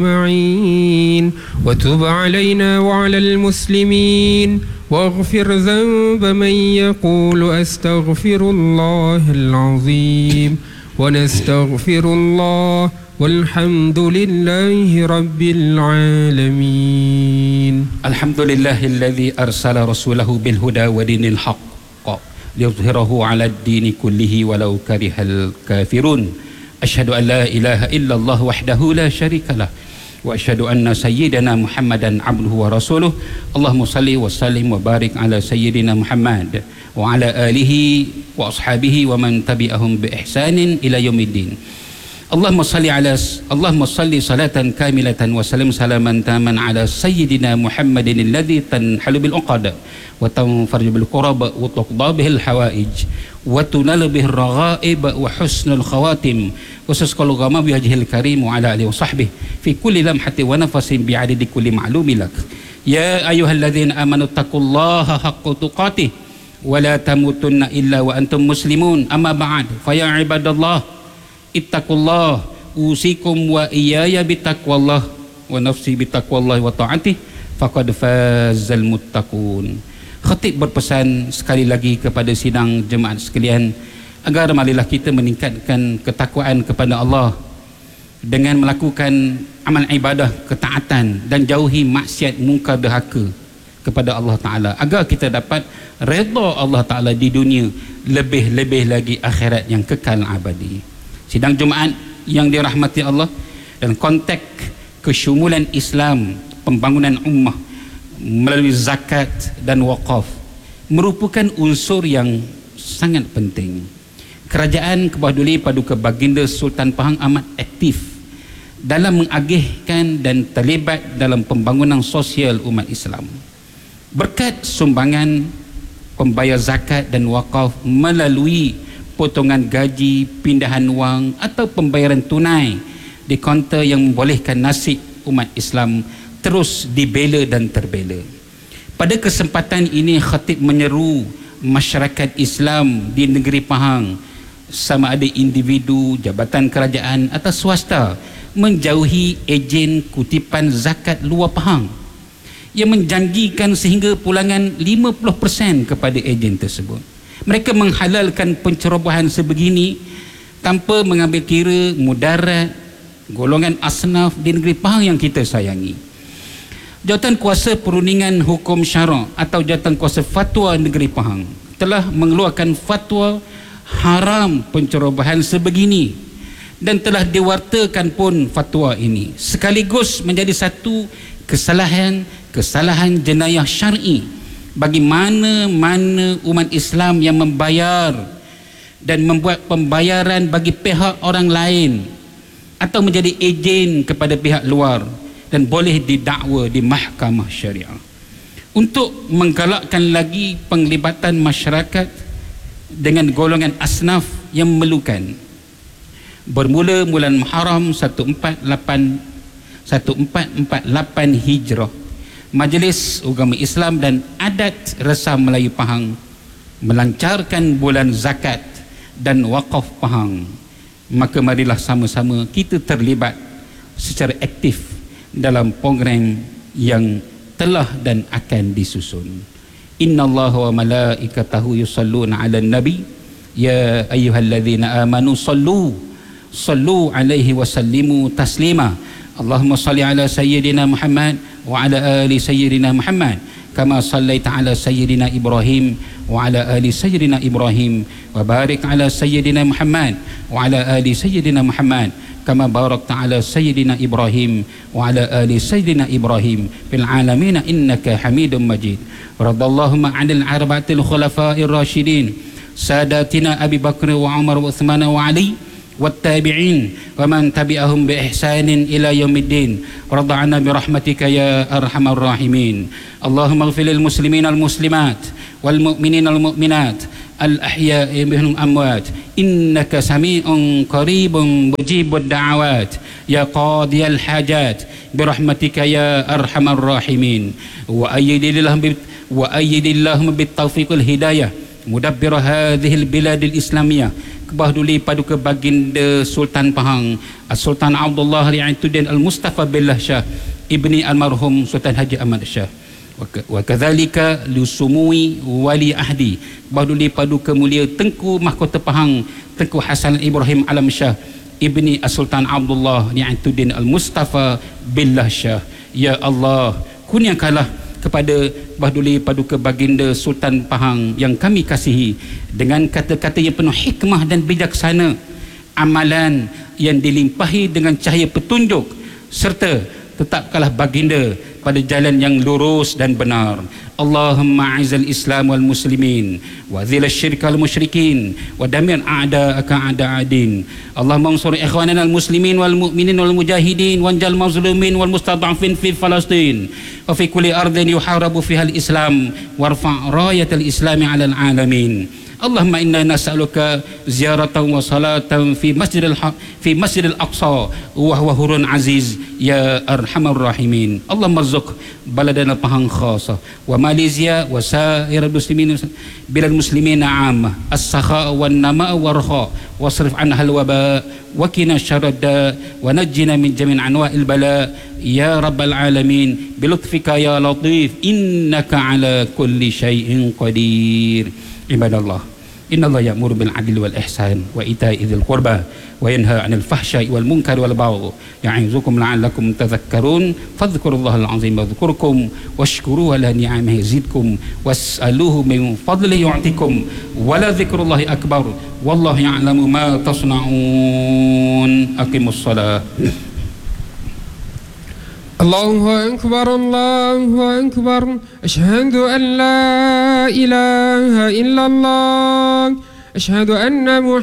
أجمعين وتب علينا وعلى المسلمين واغفر ذنب من يقول أستغفر الله العظيم ونستغفر الله والحمد لله رب العالمين. الحمد لله الذي أرسل رسوله بالهدى ودين الحق ليظهره على الدين كله ولو كره الكافرون. أشهد أن لا إله إلا الله وحده لا شريك له وأشهد أن سيدنا محمدا عبده ورسوله. اللهم صل وسلم وبارك على سيدنا محمد وعلى آله وأصحابه ومن تبعهم بإحسان إلى يوم الدين. اللهم صل صلاة كاملة وسلم سلاما تاما على سيدنا محمد الذي تنحل بالعقد وتنفرج بالكرب وتقضى به الحوائج وتنال به الرغائب وحسن الخواتم وتسقى الغمام بوجهه الكريم وعلى آله وصحبه في كل لمحة ونفس بعدد كل معلوم لك. يا أيها الذين آمنوا اتقوا الله حق تقاته ولا تموتن إلا وأنتم مسلمون. أما بعد فيا عباد الله اتقوا الله أوصيكم وإياي بتقوى الله ونفسي بتقوى الله وطاعته فقد فاز المتقون. Khatib berpesan sekali lagi kepada sidang jemaat sekalian agar marilah kita meningkatkan ketakwaan kepada Allah dengan melakukan amal ibadah ketaatan dan jauhi maksiat munkar derhaka kepada Allah Ta'ala agar kita dapat redha Allah Ta'ala di dunia, lebih-lebih lagi akhirat yang kekal abadi. Sidang Jumaat yang dirahmati Allah, dan konteks kesyumulan Islam, pembangunan ummah melalui zakat dan wakaf merupakan unsur yang sangat penting. Kerajaan Kebah Duli Paduka Baginda Sultan Pahang amat aktif dalam mengagihkan dan terlibat dalam pembangunan sosial umat Islam. Berkat sumbangan pembayar zakat dan wakaf melalui potongan gaji, pindahan wang atau pembayaran tunai di kaunter yang membolehkan nasib umat Islam terus dibela dan terbela. Pada kesempatan ini khatib menyeru masyarakat Islam di negeri Pahang, sama ada individu, jabatan kerajaan atau swasta, menjauhi ejen kutipan zakat luar Pahang yang menjanjikan sehingga pulangan 50% kepada ejen tersebut. Mereka menghalalkan pencerobohan sebegini tanpa mengambil kira mudarat golongan asnaf di negeri Pahang yang kita sayangi. Jawatan Kuasa Perundingan Hukum Syarak atau Jawatan Kuasa Fatwa Negeri Pahang telah mengeluarkan fatwa haram pencerobohan sebegini dan telah diwartakan pun fatwa ini sekaligus menjadi satu kesalahan jenayah syar'i bagi mana-mana umat Islam yang membayar dan membuat pembayaran bagi pihak orang lain atau menjadi ejen kepada pihak luar dan boleh didakwa di mahkamah syariah. Untuk menggalakkan lagi penglibatan masyarakat dengan golongan asnaf yang memerlukan, bermula bulan Muharram 1448 Hijrah, Majlis Agama Islam dan Adat Resam Melayu Pahang melancarkan bulan zakat dan wakaf Pahang. Maka marilah sama-sama kita terlibat secara aktif dalam program yang telah dan akan disusun. Innallaha wa malaikatahu yusalluna 'alan nabi ya ayyuhalladzina amanu sallu alaihi wa sallimu taslima. Allahumma salli ala sayyidina Muhammad wa ala ali sayyidina Muhammad kama sallaita ala sayyidina Ibrahim wa ala ali sayyidina Ibrahim wa barik ala sayyidina Muhammad wa ala ali sayyidina Muhammad kama barakta ala sayyidina Ibrahim wa ala ali sayyidina Ibrahim fil alamin innaka Hamidum Majid. Radallahumma 'anil arba'atil khulafa'ir rasyidin sadatina Abi Bakr wa Umar wa Uthman wa Ali والتابعين ومن تبعهم بإحسان إلى يوم الدين. رضعنا برحمتك يا أرحم الراحمين. اللهم اغفر للمسلمين المسلمات والمؤمنين المؤمنات الأحياء منهم أموات إنك سميع قريب مجيب الدعوات يا قاضي الحاجات برحمتك يا أرحم الراحمين. وأيد اللهم بالتوفيق الهداية mudabbir hadhil biladil islamiyah, kebahduli paduka baginda Sultan Pahang Sultan Abdullah Ri'atuddin Al-Mustafa Billah Shah ibni almarhum Sultan Haji Ahmad Shah, wa kadzalika lusumui wali ahdi, kebahduli paduka mulia Tengku Mahkota Pahang Tengku Hasan Ibrahim Alam Shah ibni Sultan Abdullah Ri'atuddin Al-Mustafa Billah Shah. Ya Allah, kurniakanlah kepada bahduli paduka baginda Sultan Pahang yang kami kasihi dengan kata-kata yang penuh hikmah dan bijaksana, amalan yang dilimpahi dengan cahaya petunjuk, serta tetapkanlah baginda pada jalan yang lurus dan benar. Allahumma a'izzal Islam wal muslimin wa dhil syirka wal musyrikin wa damir a'da'aka a'da'adin. Allahumma ansur ikhwanana al muslimin wal mu'minin wal mujahidin wanjal mazlumin wal mustad'afin fi Falastin wa fi kulli ardin yuharabu fiha al Islam warfa' rayat al Islami 'ala al alamin. Allahumma inna nas'aluka ziyaratan wa salatan fi Masjidil Aqsa wa huwa hurun aziz ya arhamar rahimin. Allahumma rzuq baladana Pahang khasa wa Malaysia wa sa'ir muslimin bilal muslimin 'amma as-sakha wan nama wa raha wasrif anha al-waba wa qina syarra wa najjina min jami' anwa'il bala ya rabbal alamin bi lutfika ya latif innaka ala kulli syai'in qadir. Ibadallah, innallaha ya'muru bil 'adli wal ihsan wa ita'i dzil qurba wa yanha 'anil fahsya'i wal munkari wal baghi ya'izukum la'allakum tadhakkarun fadhkurullahal 'azim wadhkurkum washkuru ala ni'amihi yazidkum was'aluhu min fadlihi yu'tikum wa la dzikrullahi akbar wallahu ya'lamu ma tasna'un. Aqimus shalah. الله أكبر الله أكبر أشهد أن لا إله إلا الله أشهد أن